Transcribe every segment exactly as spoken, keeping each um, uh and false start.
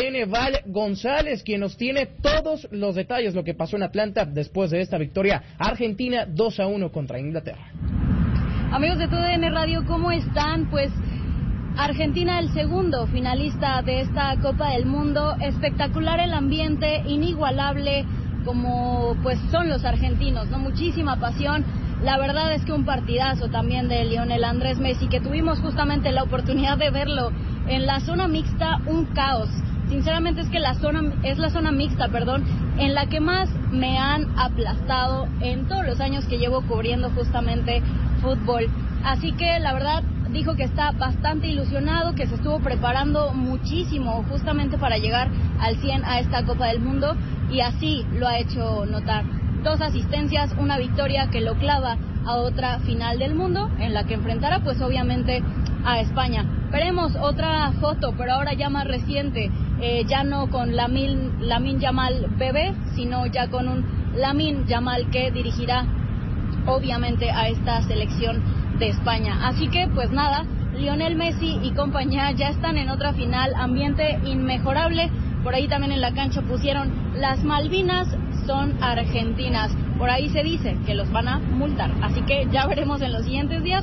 viene Val González, quien nos tiene todos los detalles, lo que pasó en Atlanta después de esta victoria argentina dos a uno contra Inglaterra. Amigos de T D N Radio, ¿cómo están? Pues Argentina, el segundo finalista de esta Copa del Mundo. Espectacular el ambiente, inigualable como pues son los argentinos, ¿no? Muchísima pasión. La verdad es que un partidazo también de Lionel Andrés Messi, que tuvimos justamente la oportunidad de verlo en la zona mixta, un caos. Sinceramente es que la zona es la zona mixta, perdón, en la que más me han aplastado en todos los años que llevo cubriendo justamente fútbol. Así que la verdad dijo que está bastante ilusionado, que se estuvo preparando muchísimo justamente para llegar al cien a esta Copa del Mundo, y así lo ha hecho notar. Dos asistencias, una victoria que lo clava a otra final del mundo, en la que enfrentará pues obviamente a España. Veremos otra foto, pero ahora ya más reciente, eh, ya no con Lamine, Lamine Yamal bebé, sino ya con un Lamine Yamal que dirigirá obviamente a esta selección de España. Así que pues nada, Lionel Messi y compañía ya están en otra final, ambiente inmejorable. Por ahí también en la cancha pusieron las Malvinas son argentinas. Por ahí se dice que los van a multar. Así que ya veremos en los siguientes días.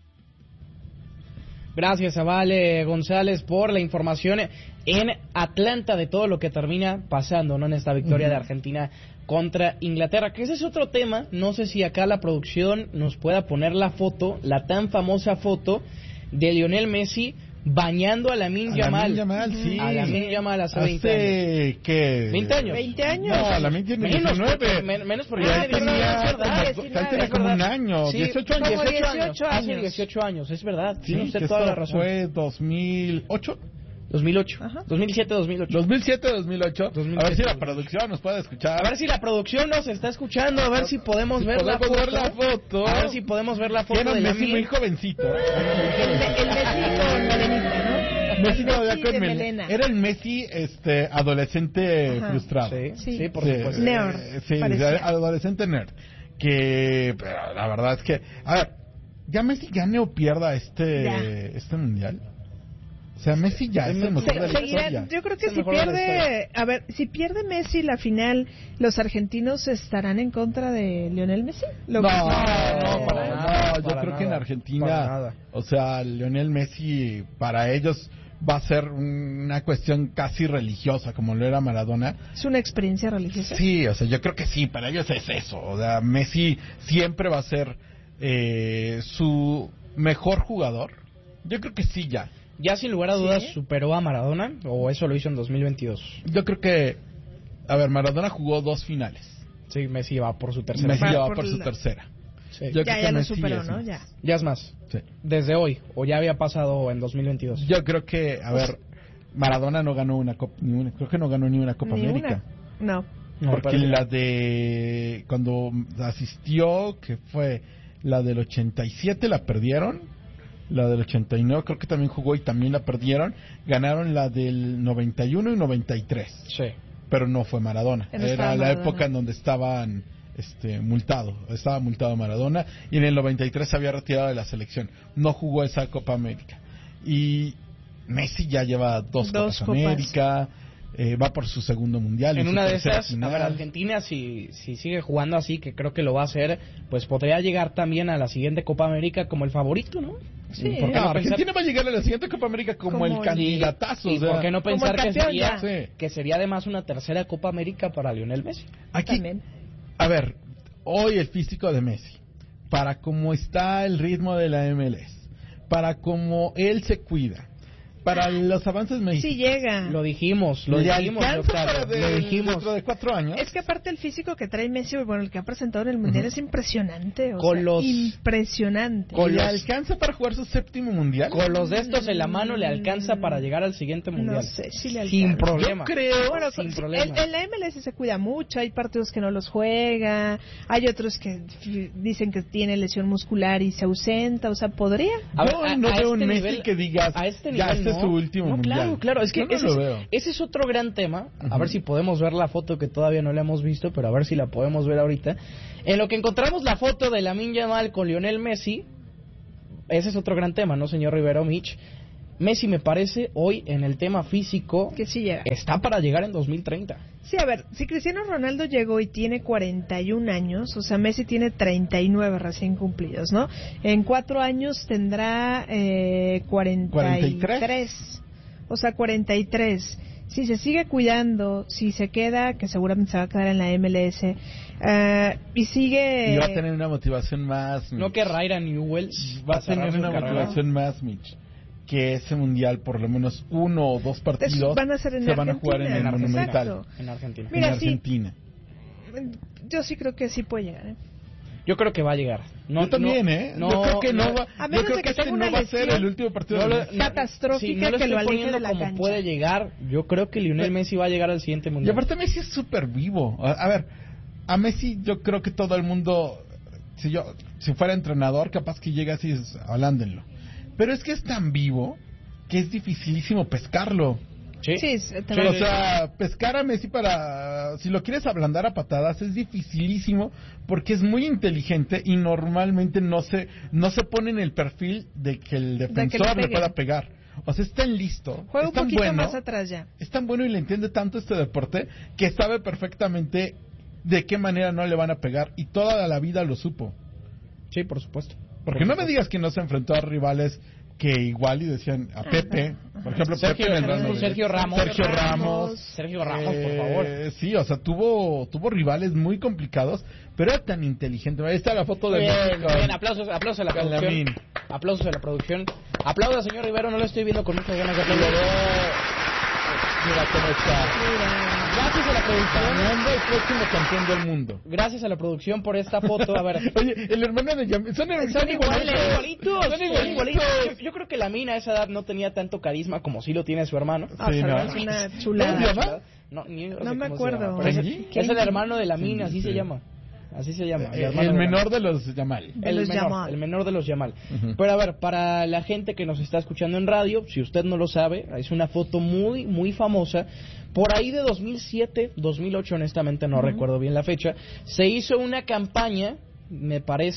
Gracias a Vale González por la información en Atlanta de todo lo que termina pasando, ¿no? En esta victoria uh-huh. de Argentina contra Inglaterra, que ese es otro tema. No sé si acá la producción nos pueda poner la foto, la tan famosa foto de Lionel Messi bañando a Lamine Yamal. Yamal, sí. A Lamine Yamal hace, hace veinte años. ¿Qué? veinte años. veinte años. No, Lamine tiene menos diecinueve. Porque, men, menos porque ya ya tenía, tenía, tenía como un año, sí, dieciocho años. Como dieciocho dieciocho años. años. Hace dieciocho años, es verdad. Sí, Tiene usted toda la razón. Fue dos mil ocho. dos mil ocho. Ajá. dos mil siete, dos mil ocho. dos mil siete, dos mil ocho. dos mil siete, a ver si la dos mil ocho. producción nos puede escuchar. A ver si la producción nos está escuchando, a ver si podemos, si ver, podemos la foto, ver la foto. A ver si podemos ver la foto Era de Messi Lamine. muy jovencito. El, el Messi con melenita, ¿no? Messi todavía Messi con de mel- melena. Era el Messi este adolescente Ajá. frustrado. Sí, sí, Sí. por Sí, supuesto. Nerd, eh, Sí, parecía. adolescente nerd. Que pero la verdad es que, a ver, ya Messi gane o pierda este Ya. este mundial. O sea, Messi ya es el mejor Se- de la seguirá- historia. yo creo que Es el si mejor de la pierde, a ver, si pierde Messi la final, ¿los argentinos estarán en contra de Lionel Messi? No, Lo- no, no, para no, nada. Yo para creo que en nada, Argentina, para nada. o sea, Lionel Messi para ellos va a ser una cuestión casi religiosa, como lo era Maradona. ¿Es una experiencia religiosa? Sí, o sea, yo creo que sí, para ellos es eso. O sea, Messi siempre va a ser eh, su mejor jugador. Yo creo que sí, ya. Ya sin lugar a dudas ¿Sí? superó a Maradona, o eso lo hizo en dos mil veintidós. Yo creo que, a ver, Maradona jugó dos finales. Sí, Messi va por su tercera. Messi Va ya va por por su la- tercera. Sí. Yo Ya, creo ya que lo Messi superó, es ¿no? más. Ya. Ya es más. Sí. Desde hoy, o ya había pasado en dos mil veintidós. Yo creo que, a ver, Maradona no ganó una copa, ni una, creo que no ganó ni una Copa Ni América. una. No. No, Porque pero- la de cuando asistió, que fue la del ochenta y siete, la perdieron. La del ochenta y nueve creo que también jugó y también la perdieron. Ganaron la del noventa y uno y noventa y tres. Sí. Pero no fue Maradona. Ya no Era estaba la Maradona. época en donde estaban este multado, estaba multado Maradona, y en el noventa y tres se había retirado de la selección. No jugó esa Copa América. Y Messi ya lleva dos, Dos Copas copas. América. Eh, va por su segundo mundial. En su una de tercera esas, final. a ver, Argentina, si, si sigue jugando así, que creo que lo va a hacer, pues podría llegar también a la siguiente Copa América como el favorito, ¿no? Sí. ¿Por qué No, no Argentina pensar, va a llegar a la siguiente Copa América como, Como el el- candidatazo. y o sea, por qué no Como pensar el que campeón sería, ya. Sí. que sería además una tercera Copa América para Lionel Messi? Aquí, También. a ver, hoy el físico de Messi, para cómo está el ritmo de la M L S, para cómo él se cuida, para los avances Sí mexicanos, llega. Lo dijimos, lo ¿le dijimos, alcanza Octavio, para de- lo dijimos. dentro de cuatro años? Es que aparte el físico que trae Messi, bueno, el que ha presentado en el Mundial Ujú. es impresionante. O Con sea, los- impresionante. con ¿Le los- alcanza para jugar su séptimo mundial? Con los de estos en la mano le alcanza para llegar al siguiente mundial. No sé si le Sin alcanza. problema. Yo creo, Bueno, sin sí, problema. en, en la M L S se cuida mucho, hay partidos que no los juega, hay otros que f- dicen que tiene lesión muscular y se ausenta, o sea, podría. A ver, Yo a- no a veo un este Messi nivel- que digas, a este ya, nivel este es no. su último No, mundial. Claro, claro, es que Yo no ese, lo es, veo. ese es otro gran tema. A Ujú. ver si podemos ver la foto que todavía no la hemos visto, pero a ver si la podemos ver ahorita. En lo que encontramos la foto de Lamine Yamal con Lionel Messi, ese es otro gran tema, ¿no, señor Rivero, Mitch? Messi me parece hoy en el tema físico Que sí llega. está para llegar en dos mil treinta. Sí, a ver, si Cristiano Ronaldo llegó y tiene cuarenta y un años, o sea, Messi tiene treinta y nueve recién cumplidos, ¿no? En cuatro años tendrá eh, cuarenta y tres. O sea, cuarenta y tres. Si se sigue cuidando, si se queda, que seguramente se va a quedar en la M L S, uh, y sigue... Y va a tener una motivación más, Mitch. No que Raira Newell Va a tener una motivación más, Mitch. Que ese mundial, por lo menos uno o dos partidos van a ser en se van a jugar en el Argentina, Monumental. exacto. En Argentina. Mira, en Argentina. Sí, yo sí creo que sí puede llegar, ¿eh? Yo creo que va a llegar. No, yo también, no, ¿eh? No, yo creo que no, no va. a Yo menos creo de que, que este tenga una no va a ser lesión el último partido. No de lo- catastrófica sí, no lo que estoy lo aleje poniendo de la como cancha. puede llegar. Yo creo que Lionel Messi va a llegar al siguiente Y mundial. aparte Messi es súper vivo. A, a ver, a Messi yo creo que todo el mundo, si yo si fuera entrenador, capaz que llega así, es, ablándenlo. Pero es que es tan vivo que es dificilísimo pescarlo. Sí, Sí, se te Sí, va O a- sea, pescar a Messi para... Si lo quieres ablandar a patadas es dificilísimo porque es muy inteligente y normalmente no se no se pone en el perfil de que el que defensor le le, pegue. pueda pegar. O sea, es tan listo, Juega es un tan poquito bueno, más atrás ya. es tan bueno y le entiende tanto este deporte que sabe perfectamente de qué manera no le van a pegar y toda la vida lo supo. sí, por supuesto. Porque no me digas que no se enfrentó a rivales que igual y decían a Pepe, por ejemplo, Sergio, Pepe en el Real Madrid. Sergio Ramos. Sergio Ramos. Sergio Ramos, por Eh, favor. Sí, o sea, tuvo tuvo rivales muy complicados, pero era tan inteligente. Ahí está la foto de Bien, Messi con- bien, aplausos, aplausos a la con producción. Lamine. Aplausos a la producción. Aplauda, señor Rivero, no lo estoy viendo con muchas ganas de aplaudir. Mira cómo está. Mira. Gracias a la producción. Ganando el próximo campeón del mundo. Gracias a la producción por esta foto. A ver. Oye, el hermano de Yam... son, Son son iguales, igualitos, Son igualitos. igualitos. Yo, yo creo que la mina a esa edad no tenía tanto carisma como sí lo tiene su hermano. Ah, Sí, o sea, ¿no? es una ¿Cómo se chulada. llama? No, ni no, No sé me cómo se acuerdo. llama, pero es, ¿Benji? es el hermano de la mina, así Sí, se sí. llama. Así se llama. Eh, hermano el de la menor mina. de los Yamal. De El los menor, Yamal. el menor de los Yamal. Ujú. Pero a ver, para la gente que nos está escuchando en radio, si usted no lo sabe, es una foto muy, muy famosa. Por ahí de dos mil siete, dos mil ocho, honestamente no Ujú. recuerdo bien la fecha, se hizo una campaña, me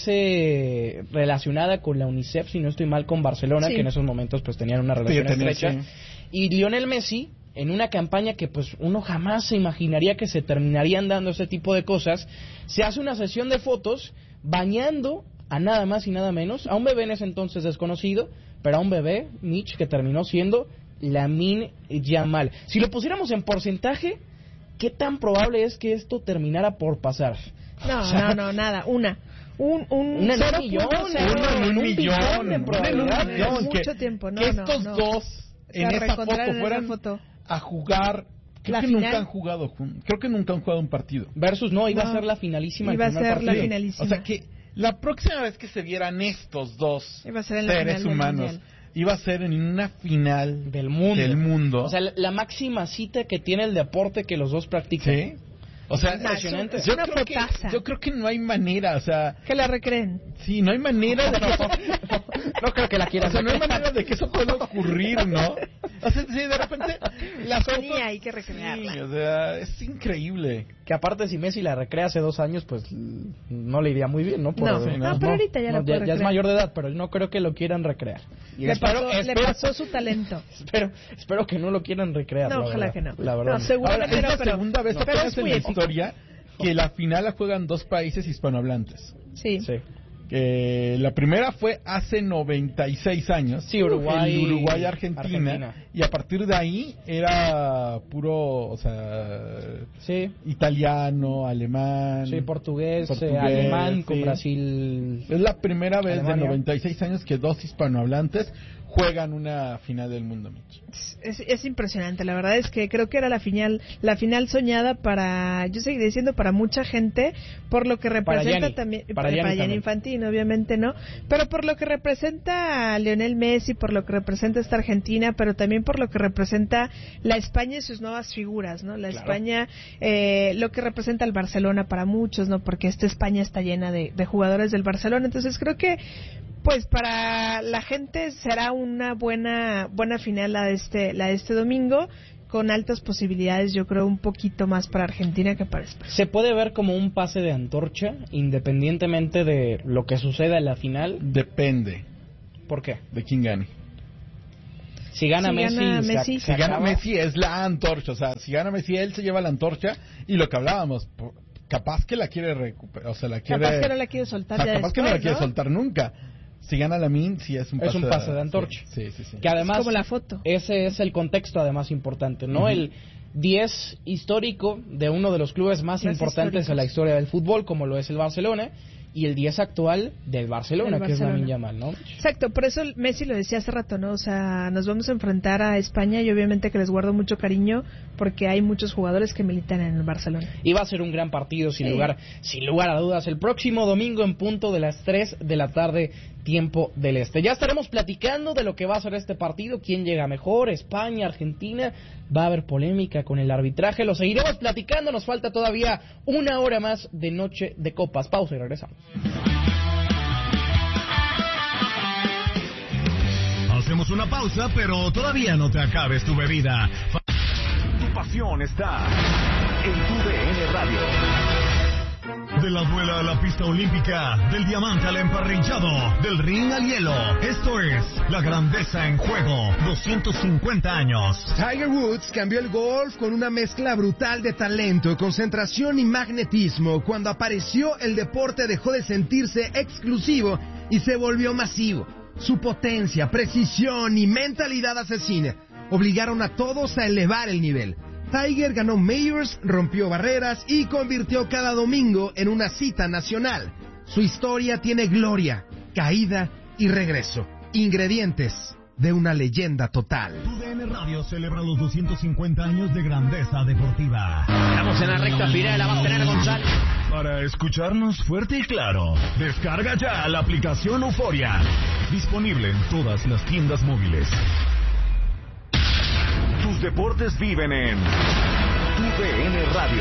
parece relacionada con la UNICEF, si no estoy mal, con Barcelona, Sí. que en esos momentos pues tenían una relación tenía, estrecha. sí. Y Lionel Messi, en una campaña que pues uno jamás se imaginaría que se terminarían dando ese tipo de cosas, se hace una sesión de fotos bañando a nada más y nada menos a un bebé en ese entonces desconocido, pero a un bebé, Mitch, que terminó siendo Lamine Yamal. Si lo pusiéramos en porcentaje, ¿qué tan probable es que esto terminara por pasar? No, O sea, no, no, nada. Una. Un, un Una en un cero millón, punto cero. Uno en un un millón. billón de Uno en un probabilidades. millón. Mucho Que- tiempo, no, que no, estos no. dos en Se esa foto reencontraron en esa fueran foto. a jugar. Creo La que final. nunca han jugado jun- Creo que nunca han jugado un partido. Versus no, iba No. a ser la finalísima. el Iba a primer ser la partido. finalísima. O sea que la próxima vez que se vieran estos dos Iba a ser en la seres final del humanos, Mundial. iba a ser en una final Del mundo. del mundo. O sea, la, la máxima cita que tiene el deporte que los dos practican. ¿sí? O sea, Impresionante. yo Una creo que fotaza. yo creo que no hay manera, o sea, Que la recreen. sí, no hay manera de que eso, No creo que la o quieran. sea, no hay manera de que eso pueda ocurrir, ¿no? O sea, sí, de repente las Con I A fotos, hay que recrearla. sí, o sea, es increíble. Que aparte si Messi la recrea hace dos años, pues l- no le iría muy bien, ¿no? No, sí, no, pero ahorita ya la puede ya, ya es recrear. mayor de edad, pero no creo que lo quieran recrear. Y Le espero, pasó, le espero, pasó su talento. espero, espero que no lo quieran recrear. No, la ojalá verdad, que no. La verdad. No, seguramente Ahora, es no, la pero- segunda vez pero apenas es en muy la épico. historia que la final la juegan dos países hispanohablantes. Sí. Sí. Que la primera fue hace noventa y seis años. Sí, Uruguay- El Uruguay Argentina, Argentina. y a partir de ahí era puro, o sea, Sí. italiano, alemán. Sí, portugués, portugués, eh, alemán, con sí. Brasil. Es la primera vez Alemania. de noventa y seis años que dos hispanohablantes juegan una final del mundo, Mitch. Es, es impresionante, la verdad es que creo que era la final, la final soñada para, yo seguiré diciendo para mucha gente, por lo que representa Gianni, también, para para, Gianni para Gianni también. Infantino, obviamente no, pero por lo que representa a Lionel Messi, por lo que representa esta Argentina, pero también por lo que representa la España y sus nuevas figuras, ¿no? La Claro. España, eh, lo que representa el Barcelona para muchos, ¿no? Porque esta España está llena de, de jugadores del Barcelona, entonces creo que pues para la gente será una buena buena final la de este la de este domingo, con altas posibilidades, yo creo un poquito más para Argentina que para España. Se puede ver como un pase de antorcha, independientemente de lo que suceda en la final. Depende ¿Por qué? de quién gane. Si gana si Messi, gana se, Messi. se Si gana acaba. Messi es la antorcha, o sea, si gana Messi él se lleva la antorcha y lo que hablábamos, capaz que la quiere recuperar, o sea, la quiere... Capaz que no la quiere soltar o sea, ya capaz después, que no la quiere ¿no? soltar nunca. Si gana Lamine, sí es un pase, es un pase de, de antorcha. Sí, sí, sí. Que además, es como la foto. Ese es el contexto además importante, ¿no? Uh-huh. El diez histórico de uno de los clubes más Los importantes históricos. en la historia del fútbol, como lo es el Barcelona, y el diez actual del Barcelona, El que Barcelona. es Lamine Yamal, ¿no? Exacto, por eso Messi lo decía hace rato, ¿no? O sea, nos vamos a enfrentar a España y obviamente que les guardo mucho cariño porque hay muchos jugadores que militan en el Barcelona. Y va a ser un gran partido, sin Sí. lugar sin lugar a dudas, el próximo domingo en punto de las tres de la tarde, tiempo del Este. Ya estaremos platicando de lo que va a ser este partido, quién llega mejor, España, Argentina, va a haber polémica con el arbitraje, lo seguiremos platicando, nos falta todavía una hora más de Noche de Copas. Pausa y regresamos. Hacemos una pausa, pero todavía no te acabes tu bebida. Tu pasión está en tu D N Radio. De la duela a la pista olímpica, del diamante al emparrillado, del ring al hielo. Esto es La Grandeza en Juego, doscientos cincuenta años. Tiger Woods cambió el golf con una mezcla brutal de talento, concentración y magnetismo. Cuando apareció, el deporte dejó de sentirse exclusivo y se volvió masivo. Su potencia, precisión y mentalidad asesina obligaron a todos a elevar el nivel. Tiger ganó majors, rompió barreras y convirtió cada domingo en una cita nacional. Su historia tiene gloria, caída y regreso. Ingredientes de una leyenda total. Tu D N Radio celebra los doscientos cincuenta años de grandeza deportiva. Estamos en la recta final, la va a tener González. Para escucharnos fuerte y claro, descarga ya la aplicación Euforia. Disponible en todas las tiendas móviles. Tus deportes viven en Tu D N Radio.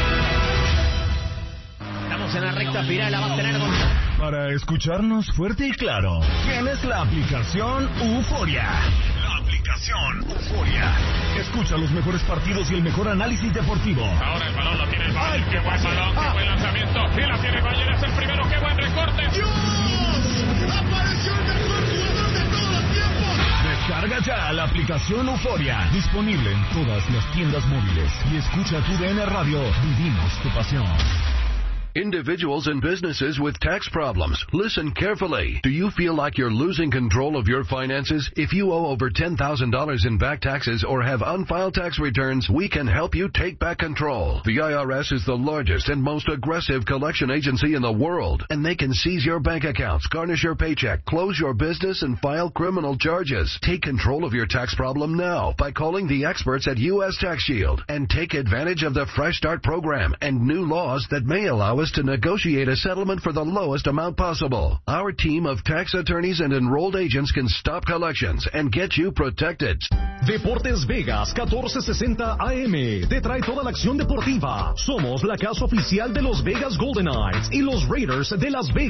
Estamos en la recta final, la va a tener González. Para escucharnos fuerte y claro, tienes la aplicación Euforia. La aplicación Euforia. Escucha los mejores partidos y el mejor análisis deportivo. Ahora el balón lo tiene el Bayern. Qué buen balón, qué buen lanzamiento. Y la tiene Bayern, es el primero. Qué buen recorte. ¡Dios! ¡Apareció el mejor jugador de todos los tiempos! Descarga ya la aplicación Euforia. Disponible en todas las tiendas móviles. Y escucha Tu D N Radio. Vivimos tu pasión. Individuals and businesses with tax problems, listen carefully. Do you feel like you're losing control of your finances? If you owe over ten thousand dollars in back taxes or have unfiled tax returns, we can help you take back control. The I R S is the largest and most aggressive collection agency in the world, and they can seize your bank accounts, garnish your paycheck, close your business, and file criminal charges. Take control of your tax problem now by calling the experts at U S Tax Shield and take advantage of the Fresh Start program and new laws that may allow us to negotiate a settlement for the lowest amount possible. Our team of tax attorneys and enrolled agents can stop collections and get you protected. Deportes Vegas catorce sesenta A M te trae toda la acción deportiva. Somos la casa oficial de los Vegas Golden Knights y los Raiders de Las Vegas.